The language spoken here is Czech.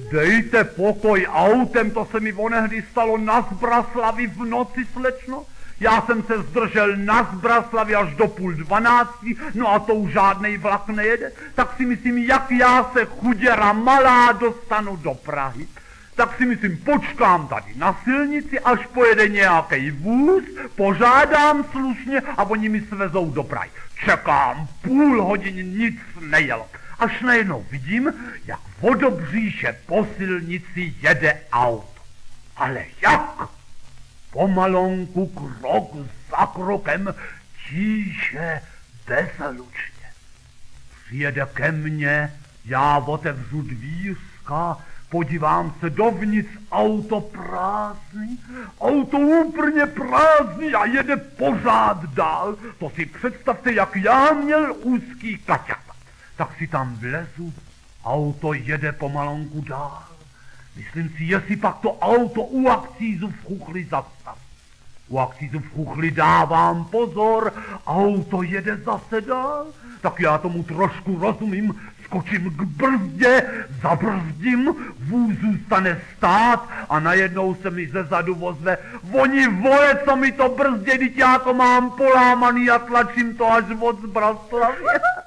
Dejte pokoj autem, to se mi onehdy stalo na Zbraslavi v noci, slečno. Já jsem se zdržel na Zbraslavi až do 11:30, no a to už žádnej vlak nejede. Tak si myslím, jak já se chuděra malá dostanu do Prahy. Tak si myslím, počkám tady na silnici, až pojede nějaký vůz, požádám slušně a oni mi svezou do Prahy. Čekám půl hodiny, nic nejelo. Až najednou vidím, jak vodobříše po silnici jede auto. Ale jak? Pomalonku, krok za krokem, tíše, bezlučně. Přijede ke mně, já otevřu dvířka, podívám se dovnitř, auto prázdný, auto úplně prázdný a jede pořád dál. To si představte, jak já měl úzký kaťata. Tak si tam vlezu, auto jede pomalonku dál. Myslím si, jestli pak to auto u akcízu v Chuchli zastav. U akcízu v Chuchli dávám pozor, auto jede zase dál. Tak já tomu trošku rozumím, skočím k brzdě, zabrzdím, vůz zůstane stát a najednou se mi zezadu ozve: oni vole, co mi to brzdě, teď já to mám polámaný a tlačím to až od Zbraslavy.